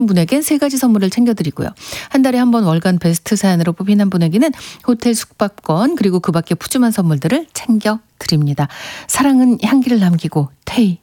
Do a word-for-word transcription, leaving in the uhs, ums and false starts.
분에겐 세 가지 선물을 챙겨드리고요. 한 달에 한 번 월간 베스트 사연으로 뽑힌 한 분에게는 호텔 숙박권 그리고 그 밖에 푸짐한 선물들을 챙겨드립니다. 사랑은 향기를 남기고 테이.